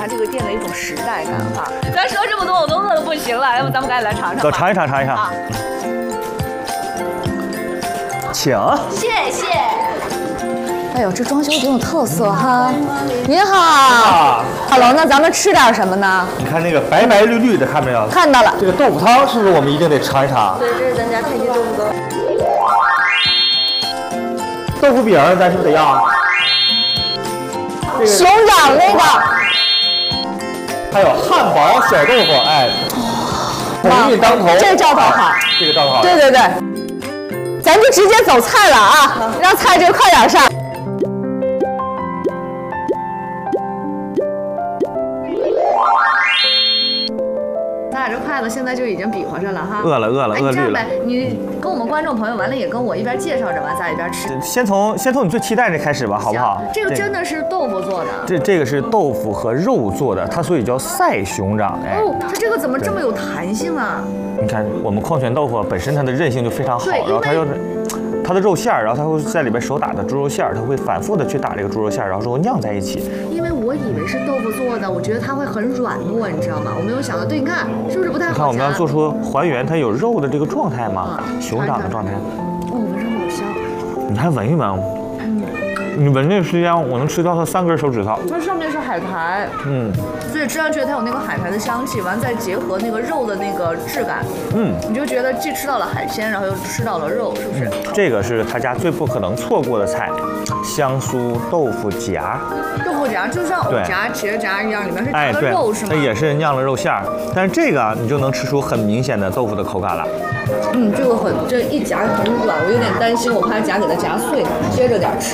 这个店的一种时代感哈。咱说这么多，我都饿得不行了，要不咱们赶紧来尝尝吧。 走，尝一尝，尝一尝。 啊， 请。 谢谢。哎呦，这装修挺有特色哈！您好，Hello， 那咱们吃点什么呢？ 你看那个白白绿绿的，看没有？ 看到了。 这个豆腐汤是不是我们一定得尝一尝？ 对，这是咱家太极豆腐羹。 豆腐饼咱是不是得要？ 熊掌那个。 还有汉堡小豆腐，哎，鸿运当头。 这照头好。 这个照头好。 对对对。咱就直接走菜了啊，让菜这快点上。咱俩这筷子现在就已经比划上了哈。 饿了，饿绿了。 你跟我们观众朋友完了也跟我一边介绍着完，咱俩一边吃。 先从你最期待的开始吧，好不好？ 这个真的是豆腐做的。 这个是豆腐和肉做的，它所以叫赛熊掌。哎， 哦，它这个怎么这么有弹性啊？ 你看，我们矿泉豆腐本身它的韧性就非常好，然后它的肉馅儿，然后它会在里边手打的猪肉馅儿，它会反复的去打这个猪肉馅儿，然后之后酿在一起。 因为我以为是豆腐做的，我觉得它会很软糯，你知道吗？我没有想到，对，你看是不是不太好？ 你看我们要做出还原它有肉的这个状态嘛，熊掌的状态。 哦，闻上好香。 你还闻一闻。你闻这个时间，我能吃到它3根手指头。 它上面是海苔，所以吃上去它有那个海苔的香气，完再结合那个肉的那个质感，你就觉得既吃到了海鲜，然后又吃到了肉，是不是？ 这个是他家最不可能错过的菜，香酥豆腐夹。 豆腐夹就像藕夹、茄子夹一样，里面是夹了肉是吗？ 它也是酿了肉馅儿，但是这个你就能吃出很明显的豆腐的口感了。 这个这一夹很软，我有点担心，我怕夹给它夹碎，接着点吃。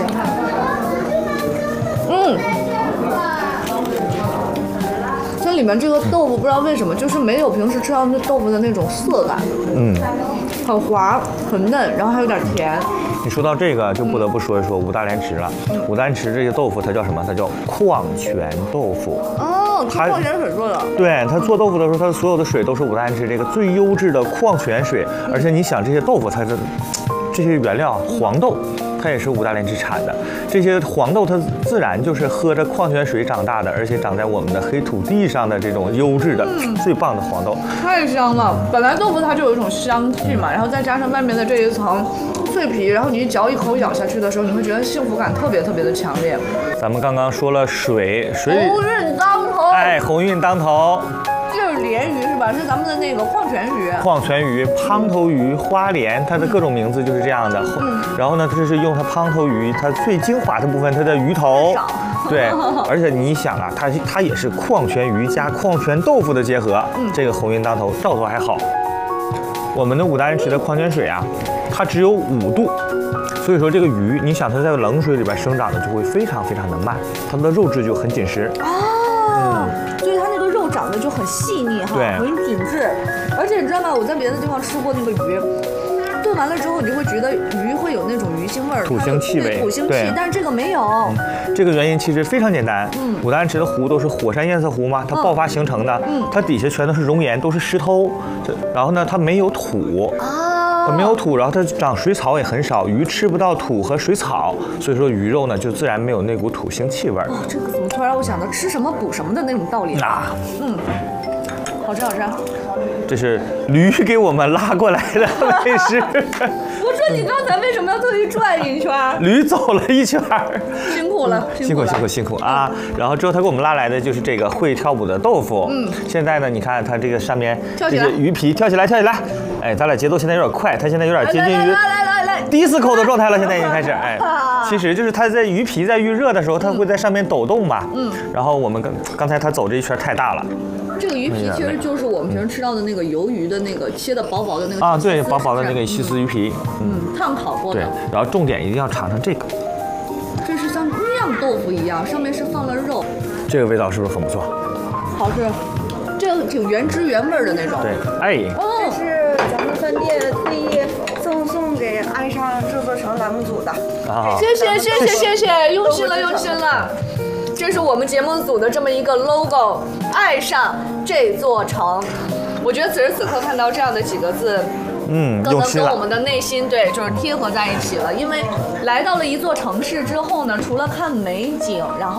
它里面这个豆腐不知道为什么就是没有平时吃到那豆腐的那种涩感，很滑很嫩，然后还有点甜。 你说到这个就不得不说一说五大连池了。五大连池这个豆腐它叫什么？它叫矿泉豆腐。 哦，矿泉水做的。 对，它做豆腐的时候，它所有的水都是五大连池这个最优质的矿泉水。而且你想这些豆腐，它的这些原料黄豆。它也是五大连池产的，这些黄豆它自然就是喝着矿泉水长大的，而且长在我们的黑土地上的这种优质的、最棒的黄豆， 太香了。本来豆腐它就有一种香气嘛，然后再加上外面的这一层脆皮，然后你一嚼一口咬下去的时候，你会觉得幸福感特别的强烈。 咱们刚刚说了水， 鸿运当头， 哎，鸿运当头。 这是鲢鱼是吧？是咱们的那个矿泉鱼。 矿泉鱼、胖头鱼、花鲢，它的各种名字就是这样的。然后呢，这是用它胖头鱼，它最精华的部分，它的鱼头。对，而且你想啊，它也是矿泉鱼加矿泉豆腐的结合。这个鸿运当头，兆头还好。我们的五大连池的矿泉水啊，它只有5度。所以说这个鱼，你想它在冷水里边生长的就会非常的慢，它们的肉质就很紧实。 所以它那个肉长得就很细腻哈，很紧致。而且你知道吗？我在别的地方吃过那个鱼，炖完了之后，你就会觉得鱼会有那种鱼腥味儿、 土腥气味， 土腥气，但是这个没有。 这个原因其实非常简单。五大连池的湖都是火山堰塞湖嘛，它爆发形成的，它底下全都是熔岩，都是石头，然后呢，它没有土。它没有土，然后它长水草也很少，鱼吃不到土和水草，所以说鱼肉呢就自然没有那股土腥气味。 这个怎么突然让我想到吃什么补什么的那种道理？好吃。 这是驴给我们拉过来的美食。 我说你刚才为什么要特意转一圈？ 驴走了一圈。 辛苦了， 辛苦啊！然后之后他给我们拉来的就是这个会跳舞的豆腐。现在呢，你看它这个上面这些鱼皮跳起来。哎，咱俩节奏现在有点快，它现在有点接近于disco的状态了，现在已经开始。哎，其实就是它在鱼皮在预热的时候，它会在上面抖动嘛。然后我们刚才它走这一圈太大了。 这个鱼皮其实就是我们平时吃到的那个鱿鱼的那个切的薄薄的那个对，薄薄的那个西斯鱼皮。 烫烤过的。 对，然后重点一定要尝尝这个。 这是像酿豆腐一样，上面是放了肉。 这个味道是不是很不错？ 好吃，这个挺原汁原味的那种。 对，哎。 这是咱们饭店特意送给爱上制作城栏目组的。 谢谢，用心了。这是我们节目组的这么一个 logo， 爱上这座城。我觉得此时此刻看到这样的几个字，更能跟我们的内心就是贴合在一起了。因为来到了一座城市之后呢，除了看美景，然后